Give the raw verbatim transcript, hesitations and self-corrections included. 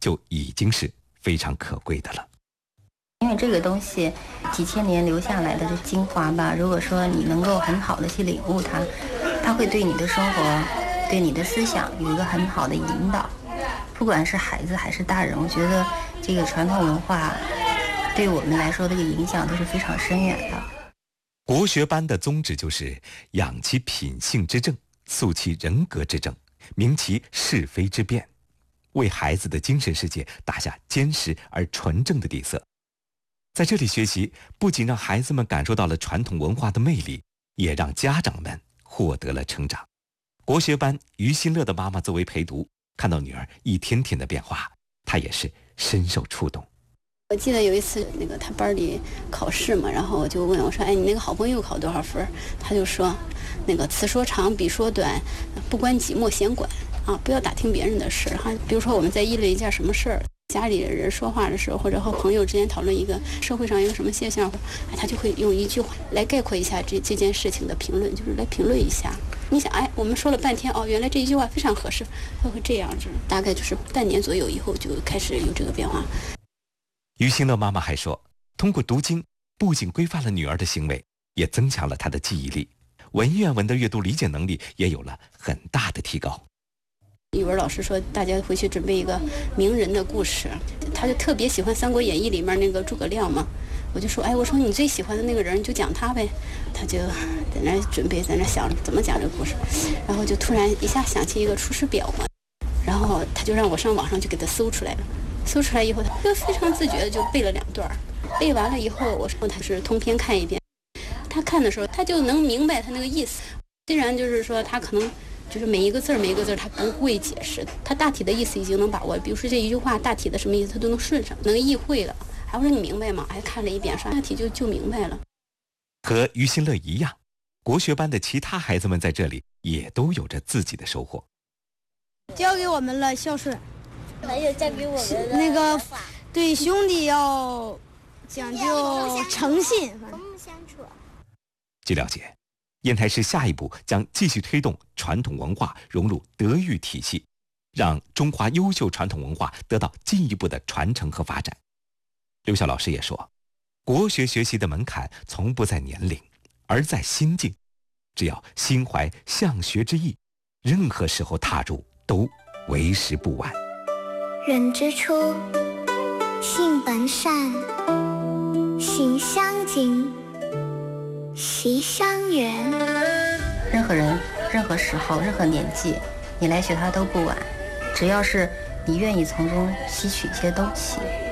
就已经是非常可贵的了。 因为这个东西几千年留下来的这精华吧，如果说你能够很好的去领悟它，它会对你的生活、对你的思想有一个很好的引导。不管是孩子还是大人，我觉得这个传统文化对我们来说这个影响都是非常深远的。 国学班的宗旨就是养其品性之正，塑其人格之正，明其是非之辨，为孩子的精神世界打下坚实而纯正的底色。在这里学习，不仅让孩子们感受到了传统文化的魅力，也让家长们获得了成长。国学班于新乐的妈妈作为陪读，看到女儿一天天的变化，她也是深受触动。 我记得有一次那个他班里考试嘛，然后我就问我说：“哎，你那个好朋友考多少分？”他就说：“那个此说长，彼说短，不关己莫闲管啊，不要打听别人的事哈。比如说我们在议论一件什么事儿，家里人说话的时候，或者和朋友之间讨论一个社会上一个什么现象，哎，他就会用一句话来概括一下这这件事情的评论，就是来评论一下。你想，哎，我们说了半天哦，原来这一句话非常合适，他会这样子。大概就是半年左右以后就开始有这个变化。” 于新乐妈妈还说，通过读经，不仅规范了女儿的行为，也增强了她的记忆力，文言文的阅读理解能力也有了很大的提高。 语文老师说大家回去准备一个名人的故事，他就特别喜欢《三国演义》里面那个诸葛亮嘛，我就说，哎，我说你最喜欢的那个人，你就讲他呗。他就在那准备，在那想怎么讲这个故事，然后就突然一下想起一个《出师表》嘛，然后他就让我上网上就给他搜出来了。搜出来以后，他就非常自觉的就背了两段，背完了以后，我说他是通篇看一遍。他看的时候，他就能明白他那个意思。虽然就是说他可能就是每一个字每一个字他不会解释，他大体的意思已经能把握。比如说这一句话大体的什么意思，他都能顺上，能意会了。还我说你明白吗？还看了一遍，说大体就就明白了。 和于新乐一样，国学班的其他孩子们在这里也都有着自己的收获。 教给我们了孝顺。 还有教给我们的那个对兄弟要讲究诚信， 和睦相处。 据了解，烟台市下一步将继续推动传统文化融入德育体系，让中华优秀传统文化得到进一步的传承和发展。刘晓老师也说，国学学习的门槛从不在年龄，而在心境。只要心怀向学之意，任何时候踏入都为时不晚。 人之初，性本善，性相近，习相远。 任何人、任何时候、任何年纪，你来学它都不晚，只要是你愿意从中吸取一些东西。